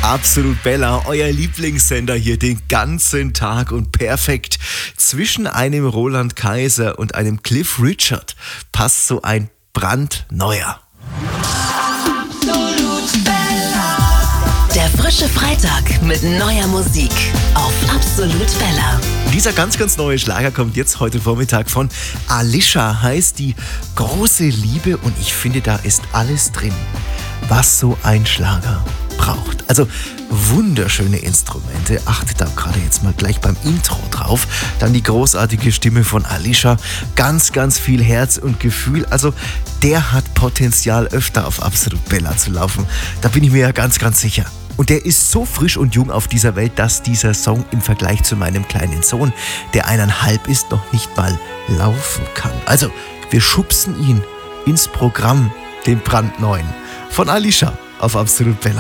Absolut Bella, euer Lieblingssender hier den ganzen Tag und perfekt. Zwischen einem Roland Kaiser und einem Cliff Richard passt so ein brandneuer. Der frische Freitag mit neuer Musik auf Absolut Bella. Dieser ganz neue Schlager kommt jetzt heute Vormittag von Alicia, heißt die große Liebe, und ich finde, da ist alles drin, was so ein Schlager braucht. Also wunderschöne Instrumente, achtet da gerade jetzt mal gleich beim Intro drauf. Dann die großartige Stimme von Alicia, ganz viel Herz und Gefühl. Also der hat Potenzial, öfter auf Absolut Bella zu laufen. Da bin ich mir ja ganz sicher. Und der ist so frisch und jung auf dieser Welt, dass dieser Song im Vergleich zu meinem kleinen Sohn, der 1,5 ist, noch nicht mal laufen kann. Also wir schubsen ihn ins Programm, den brandneuen von Alicia auf Absolut Bella.